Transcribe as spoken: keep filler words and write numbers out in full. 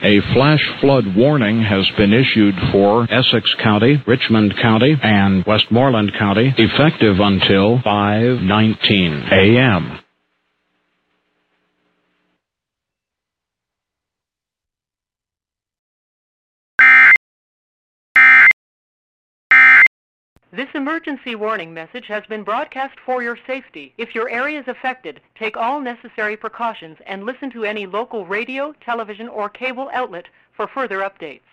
A flash flood warning has been issued for Essex County, Richmond County, and Westmoreland County, effective until five nineteen a m This emergency warning message has been broadcast for your safety. If your area is affected, take all necessary precautions and listen to any local radio, television, or cable outlet for further updates.